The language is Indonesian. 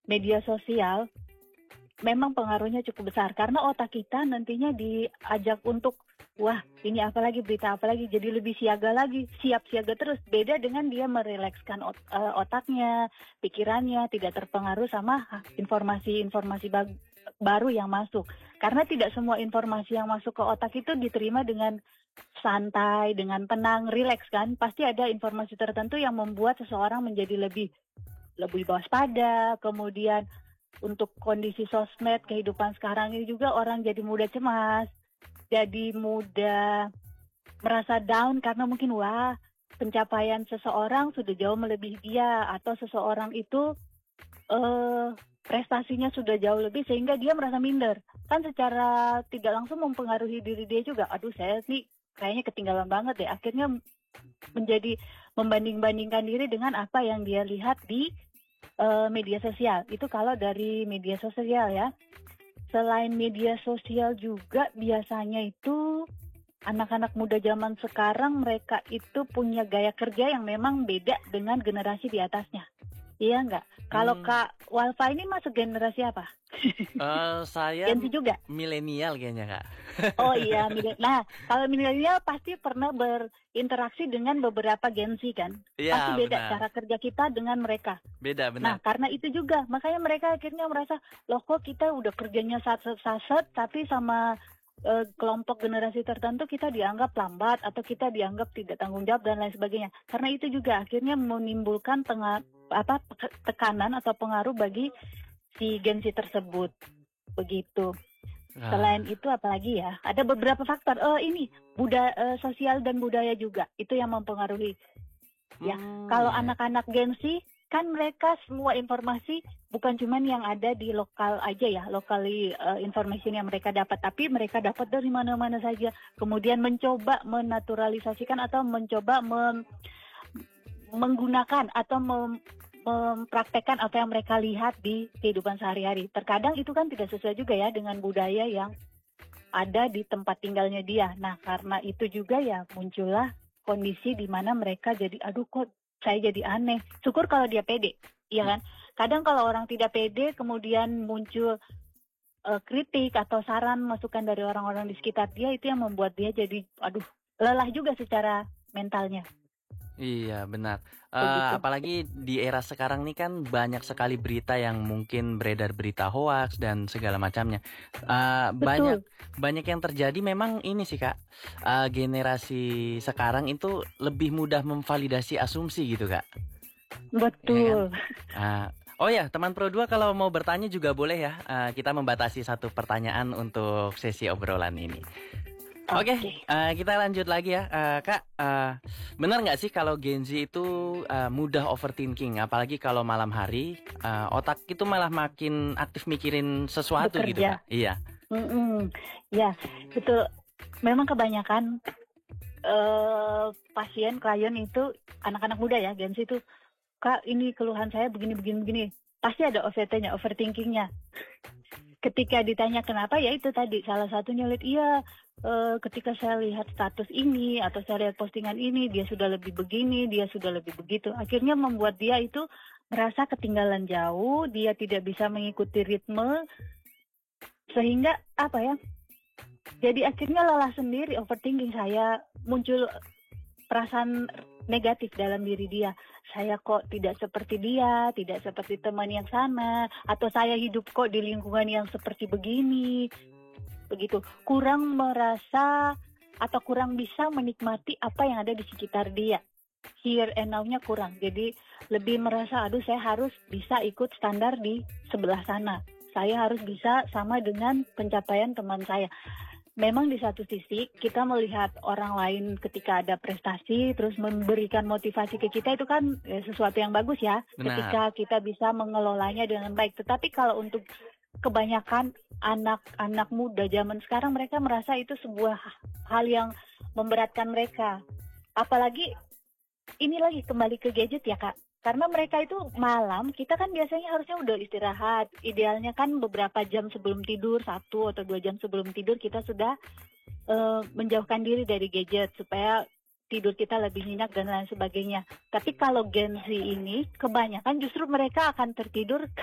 media sosial memang pengaruhnya cukup besar karena otak kita nantinya diajak untuk wah ini apa lagi berita apa lagi, jadi lebih siaga lagi, siap siaga terus. Beda dengan dia merilekskan otaknya, pikirannya, tidak terpengaruh sama informasi-informasi baru yang masuk. Karena tidak semua informasi yang masuk ke otak itu diterima dengan santai, dengan tenang, rileks kan. Pasti ada informasi tertentu yang membuat seseorang menjadi lebih waspada. Kemudian untuk kondisi sosmed, kehidupan sekarang ini juga orang jadi mudah cemas, jadi mudah merasa down karena mungkin wah pencapaian seseorang sudah jauh melebihi dia, atau seseorang itu prestasinya sudah jauh lebih sehingga dia merasa minder. Kan secara tidak langsung mempengaruhi diri dia juga. Aduh saya nih kayaknya ketinggalan banget deh. Akhirnya menjadi membanding-bandingkan diri dengan apa yang dia lihat di media sosial. Itu kalau dari media sosial ya. Selain media sosial juga biasanya itu anak-anak muda zaman sekarang mereka itu punya gaya kerja yang memang beda dengan generasi di atasnya. Iya nggak? Kalau Kak Walfa ini masuk generasi apa? Saya Gen Z juga? milenial kayaknya, Kak. Oh iya, nah kalau milenial pasti pernah berinteraksi dengan beberapa Gen Z kan? Iya, Pasti beda benar. cara kerja kita dengan mereka. Beda, Nah, benar. karena itu juga, makanya mereka akhirnya merasa, loh kok kita udah kerjanya saset-saset, tapi sama kelompok generasi tertentu kita dianggap lambat, atau kita dianggap tidak tanggung jawab, dan lain sebagainya. Karena itu juga akhirnya menimbulkan tekanan atau pengaruh bagi si Gen Z tersebut. Begitu. Selain itu apalagi ya, ada beberapa faktor. Ini, sosial dan budaya juga, itu yang mempengaruhi. Ya, kalau anak-anak Gen Z kan mereka semua informasi bukan cuma yang ada di lokal aja ya, locally information yang mereka dapat, tapi mereka dapat dari mana-mana saja. Kemudian mencoba menaturalisasikan atau mencoba menggunakan atau mempraktekkan apa yang mereka lihat di kehidupan sehari-hari. Terkadang itu kan tidak sesuai juga ya dengan budaya yang ada di tempat tinggalnya dia. Nah, karena itu juga ya muncullah kondisi di mana mereka jadi, aduh kok saya jadi aneh. Syukur kalau dia pede, iya kan? Kadang kalau orang tidak pede, kemudian muncul kritik atau saran, masukan dari orang-orang di sekitar dia, itu yang membuat dia jadi, aduh, lelah juga secara mentalnya. Iya, benar. Begitu. Apalagi di era sekarang nih kan banyak sekali berita yang mungkin beredar, berita hoaks dan segala macamnya. Betul. Banyak yang terjadi memang ini sih, Kak. Generasi sekarang itu lebih mudah memvalidasi asumsi gitu, Kak. Betul. Ya kan? Oh ya, teman Pro 2 kalau mau bertanya juga boleh ya. Kita membatasi satu pertanyaan untuk sesi obrolan ini. Oke, kita lanjut lagi ya, Kak. Benar nggak sih kalau Gen Z itu mudah overthinking, apalagi kalau malam hari, otak itu malah makin aktif mikirin sesuatu Bekerja. gitu, Kak? Iya. Ya, betul. Memang kebanyakan pasien, klien itu anak-anak muda ya, Gen Z itu, Kak, ini keluhan saya begini. Pasti ada OVT-nya, overthinkingnya. Ketika ditanya kenapa, ya itu tadi salah satunya lihat, ketika saya lihat status ini atau saya lihat postingan ini, dia sudah lebih begini, dia sudah lebih begitu. Akhirnya membuat dia itu merasa ketinggalan jauh, dia tidak bisa mengikuti ritme, sehingga apa ya? Jadi akhirnya lelah sendiri, overthinking. Saya muncul perasaan negatif dalam diri dia. Saya kok tidak seperti dia, tidak seperti teman yang sana, atau saya hidup kok di lingkungan yang seperti begini. Begitu, kurang merasa atau kurang bisa menikmati apa yang ada di sekitar dia. Here and now-nya kurang. Jadi lebih merasa, aduh saya harus bisa ikut standar di sebelah sana. Saya harus bisa sama dengan pencapaian teman saya. Memang di satu sisi kita melihat orang lain ketika ada prestasi terus memberikan motivasi ke kita, itu kan sesuatu yang bagus ya. Benar. Ketika kita bisa mengelolanya dengan baik. Tetapi kalau untuk kebanyakan anak-anak muda zaman sekarang, mereka merasa itu sebuah hal yang memberatkan mereka. Apalagi ini lagi kembali ke gadget ya, Kak. Karena mereka itu malam, kita kan biasanya harusnya udah istirahat. Idealnya kan beberapa jam sebelum tidur, 1 atau 2 jam sebelum tidur kita sudah menjauhkan diri dari gadget supaya tidur kita lebih nyenyak dan lain sebagainya. Tapi kalau Gen Z ini, kebanyakan justru mereka akan tertidur